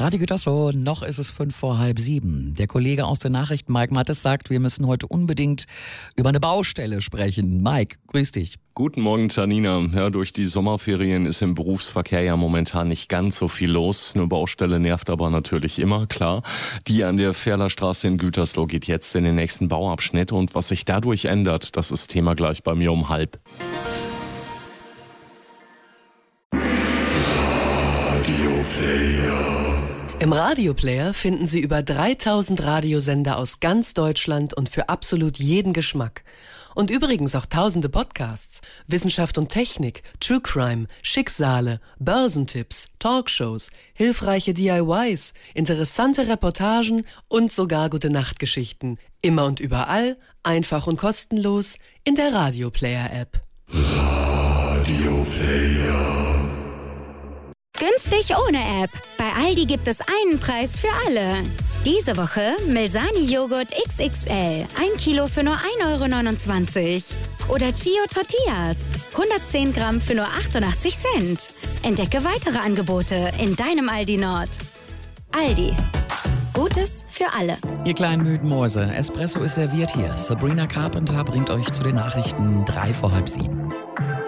Radio Gütersloh, noch ist es 6:55. Der Kollege aus den Nachrichten, Mike Mattes, sagt, wir müssen heute unbedingt über eine Baustelle sprechen. Mike, grüß dich. Guten Morgen, Tanina. Ja, durch die Sommerferien ist im Berufsverkehr ja momentan nicht ganz so viel los. Eine Baustelle nervt aber natürlich immer, klar. Die an der Ferlerstraße in Gütersloh geht jetzt in den nächsten Bauabschnitt. Und was sich dadurch ändert, das ist Thema gleich bei mir um 12:30. Im Radioplayer finden Sie über 3000 Radiosender aus ganz Deutschland und für absolut jeden Geschmack. Und übrigens auch tausende Podcasts, Wissenschaft und Technik, True Crime, Schicksale, Börsentipps, Talkshows, hilfreiche DIYs, interessante Reportagen und sogar Gute-Nacht-Geschichten. Immer und überall, einfach und kostenlos in der Radioplayer-App. Radioplayer. Günstig ohne App. Bei Aldi gibt es einen Preis für alle. Diese Woche Milsani-Joghurt XXL. 1 Kilo für nur 1,29 €. Oder Chio Tortillas. 110 Gramm für nur 88 Cent. Entdecke weitere Angebote in deinem Aldi Nord. Aldi. Gutes für alle. Ihr kleinen müden Mäuse, Espresso ist serviert hier. Sabrina Carpenter bringt euch zu den Nachrichten 7:03.